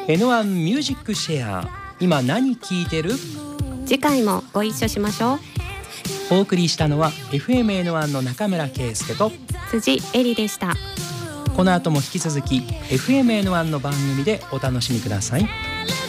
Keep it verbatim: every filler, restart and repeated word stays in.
エヌワン ミュージックシェア、今何聴いてる？ 次回もご一緒しましょう。 お送りしたのは エフエムエヌワン の中村圭介と辻恵里でした。 この後も引き続き エフエムエヌワン の番組でお楽しみください。